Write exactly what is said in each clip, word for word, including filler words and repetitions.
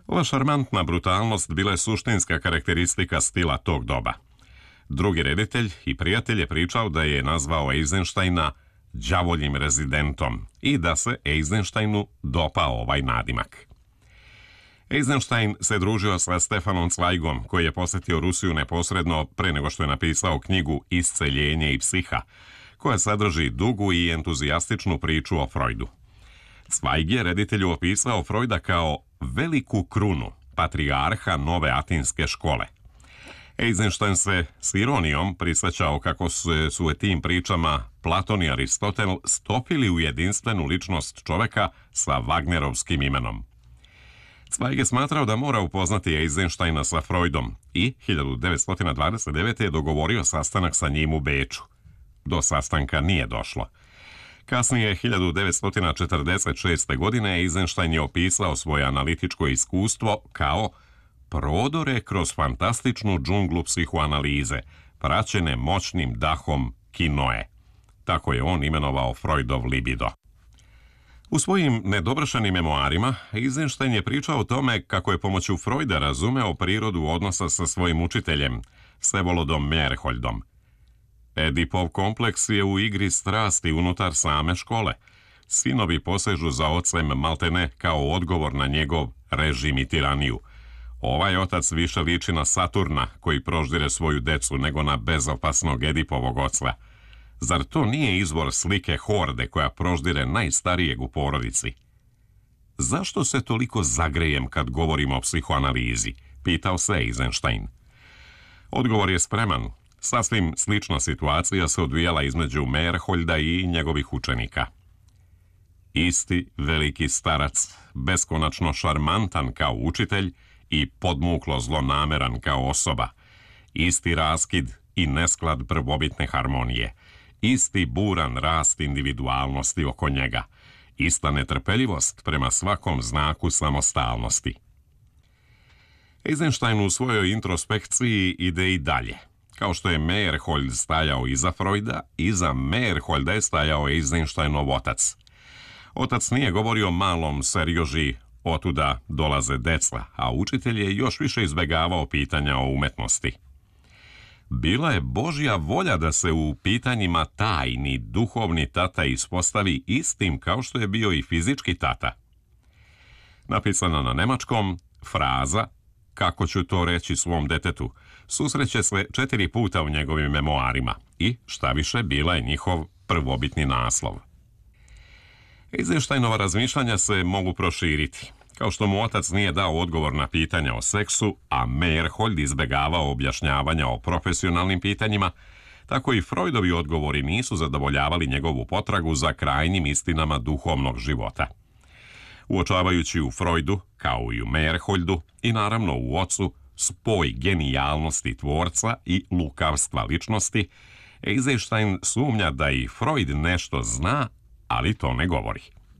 Ova šarmantna brutalnost bila je suštinska karakteristika stila tog doba. Drugi reditelj i prijatelj je pričao da je nazvao Eisensteina đavoljim rezidentom i da se Eisensteinu dopao ovaj nadimak. Eisenstein se družio sa Stefanom Zweigom, koji je posjetio Rusiju neposredno pre nego što je napisao knjigu Isceljenje i psiha, koja sadrži dugu i entuzijastičnu priču o Freudu. Zweig je reditelju opisao Freuda kao veliku krunu, patrijarha nove atinske škole. Eisenstein se s ironijom prisjećao kako se su u tim pričama Platon i Aristotel stopili u jedinstvenu ličnost čoveka sa Wagnerovskim imenom. Zweig je smatrao da mora upoznati Eisensteina sa Freudom i hiljadu devetsto dvadeset devete. je dogovorio sastanak sa njim u Beču. Do sastanka nije došlo. Kasnije, hiljadu devetsto četrdeset šeste. godine, Eisenstein je opisao svoje analitičko iskustvo kao prodore kroz fantastičnu džunglu psihoanalize, praćene moćnim dahom kinoe. Tako je on imenovao Freudov libido. U svojim nedovršenim memoarima, Eisenstein je pričao o tome kako je pomoću Freuda razumeo prirodu odnosa sa svojim učiteljem, Vsevolodom Meyerholdom. Edipov kompleks je u igri strasti unutar same škole. Sinovi posežu za ocem maltene kao odgovor na njegov režim i tiraniju. Ovaj otac više liči na Saturna koji proždire svoju decu nego na bezopasnog Edipovog oca. Zar to nije izvor slike horde koja proždire najstarijeg u porodici? Zašto se toliko zagrejem kad govorimo o psihoanalizi? Pitao se Eisenstein. Odgovor je spreman. Sasvim slična situacija se odvijala između Meyerholda i njegovih učenika. Isti veliki starac, beskonačno šarmantan kao učitelj i podmuklo zlonameran kao osoba. Isti raskid i nesklad prvobitne harmonije. Isti buran rast individualnosti oko njega. Ista netrpeljivost prema svakom znaku samostalnosti. Eisenstein u svojoj introspekciji ide i dalje. Kao što je Meyerhold stajao iza Freuda, iza Meyerholda je stajao Eisensteinov otac. Otac nije govorio malom Serjoži, otuda dolaze deca, a učitelj je još više izbegavao pitanja o umetnosti. Bila je Božja volja da se u pitanjima tajni, duhovni tata ispostavi istim kao što je bio i fizički tata. Napisana na nemačkom, fraza "kako ću to reći svom detetu" susreće se četiri puta u njegovim memoarima i, šta više, bila je njihov prvobitni naslov. Eisensteinova razmišljanja se mogu proširiti. Kao što mu otac nije dao odgovor na pitanja o seksu, a Meyerhold izbegavao objašnjavanja o profesionalnim pitanjima, tako i Freudovi odgovori nisu zadovoljavali njegovu potragu za krajnjim istinama duhovnog života. Uočavajući u Freudu, kao i u Meyerholdu, i naravno u ocu, spoj genijalnosti tvorca i lukavstva ličnosti, Eisenstein sumnja da i Freud nešto zna, ali to ne govori.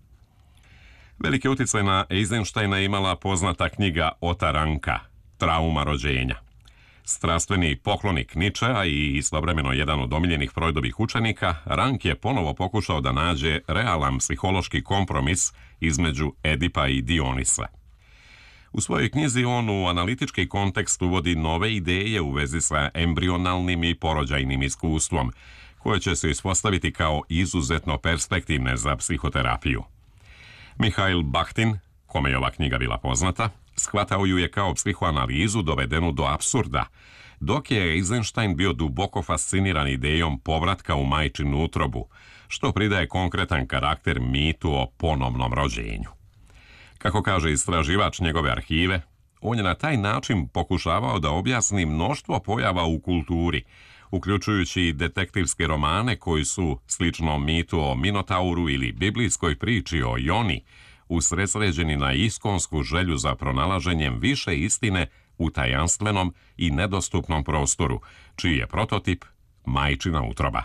Veliki utjecaj na Eisensteina imala poznata knjiga Ota Ranka, Trauma rođenja. Strastveni poklonik Nietzschea i istovremeno jedan od omiljenih Freudovih učenika, Rank je ponovo pokušao da nađe realan psihološki kompromis između Edipa i Dionisa. U svojoj knjizi on u analitički kontekst uvodi nove ideje u vezi sa embrionalnim i porođajnim iskustvom, koje će se ispostaviti kao izuzetno perspektivne za psihoterapiju. Mihail Bachtin, kome je ova knjiga bila poznata, shvatao ju je kao psihoanalizu dovedenu do apsurda, dok je Eisenstein bio duboko fasciniran idejom povratka u majčinu utrobu, što pridaje konkretan karakter mitu o ponovnom rođenju. Kako kaže istraživač njegove arhive, on je na taj način pokušavao da objasni mnoštvo pojava u kulturi, uključujući i detektivske romane koji su, slično mitu o Minotauru ili biblijskoj priči o Joni, usredsređeni na iskonsku želju za pronalaženjem više istine u tajanstvenom i nedostupnom prostoru, čiji je prototip majčina utroba.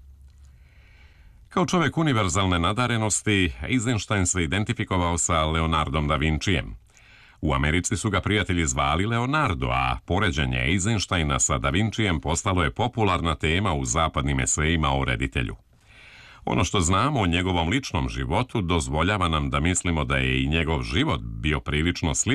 Kao čovjek univerzalne nadarenosti, Eisenstein se identifikovao sa Leonardom da Vincijem. U Americi su ga prijatelji zvali Leonardo, a poređenje Eisensteina sa Da Vincijem postalo je popularna tema u zapadnim esejima o reditelju. Ono što znamo o njegovom ličnom životu dozvoljava nam da mislimo da je i njegov život bio prilično sličan